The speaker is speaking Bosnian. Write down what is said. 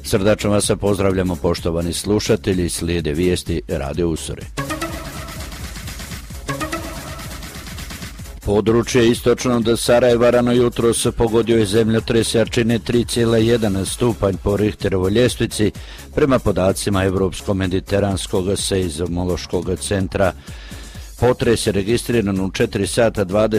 Srdačno vas pozdravljamo, poštovani slušatelji, slijede vijesti Radio Usore. Područje istočno od Sarajeva rano jutros pogodio je zemljotres jačine 3,1 stupanj po Richterovoj ljestvici prema podacima Evropsko-mediteranskog seizmološkog centra. Potres je registriran u 4 sata 20